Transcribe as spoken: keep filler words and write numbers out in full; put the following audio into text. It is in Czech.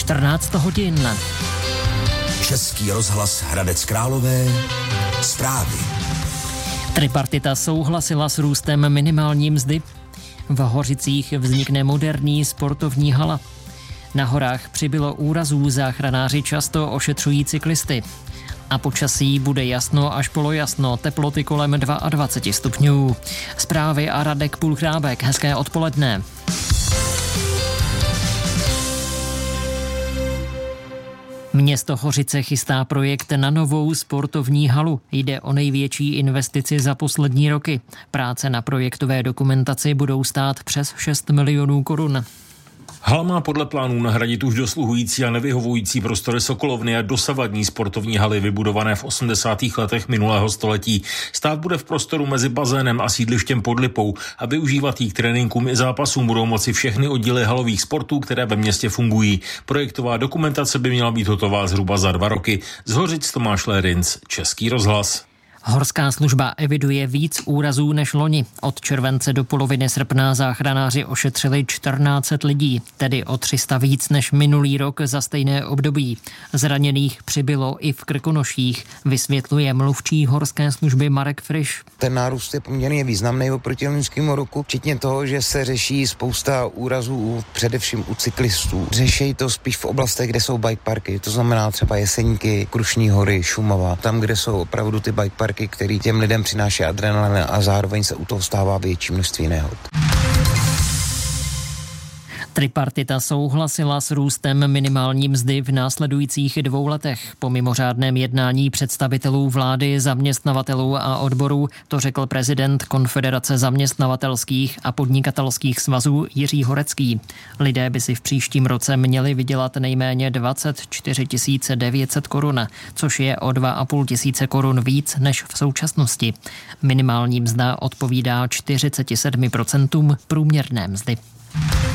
čtrnáct hodin. Český rozhlas Hradec Králové. Zprávy. Tripartita souhlasila s růstem minimální mzdy. V Hořicích vznikne moderní sportovní hala. Na horách přibylo úrazů, záchranáři často ošetřují cyklisty. A počasí bude jasno až polojasno, teploty kolem dvacet dva stupňů. Zprávy a Radek Půlchrábek, hezké odpoledne. Město Hořice chystá projekt na novou sportovní halu. Jde o největší investici za poslední roky. Práce na projektové dokumentaci budou stát přes šest milionů korun. Hala má podle plánů nahradit už dosluhující a nevyhovující prostory Sokolovny a dosavadní sportovní haly vybudované v osmdesátých letech minulého století. Stát bude v prostoru mezi bazénem a sídlištěm pod Lipou a využívat jí k tréninkům i zápasům budou moci všechny oddíly halových sportů, které ve městě fungují. Projektová dokumentace by měla být hotová zhruba za dva roky. Z Hořic Tomáš Lérinc, Český rozhlas. Horská služba eviduje víc úrazů než loni. Od července do poloviny srpna záchranáři ošetřili čtrnáct set lidí, tedy o tři sta víc než minulý rok za stejné období. Zraněných přibylo i v Krkonoších, vysvětluje mluvčí horské služby Marek Friš. Ten nárůst je poměrně významný oproti loňskému roku, včetně toho, že se řeší spousta úrazů především u cyklistů. Řeší to spíš v oblastech, kde jsou bike parky, to znamená třeba Jeseníky, Krušní hory, Šumava, tam, kde jsou opravdu ty bike parky, který těm lidem přináší adrenalin a zároveň se u toho stává větší množství nehod. Tripartita souhlasila s růstem minimální mzdy v následujících dvou letech. Po mimořádném jednání představitelů vlády, zaměstnavatelů a odborů to řekl prezident Konfederace zaměstnavatelských a podnikatelských svazů Jiří Horecký. Lidé by si v příštím roce měli vydělat nejméně dvacet čtyři tisíce devět set korun, což je o dva a půl tisíce korun víc než v současnosti. Minimální mzda odpovídá čtyřicet sedm procent průměrné mzdy.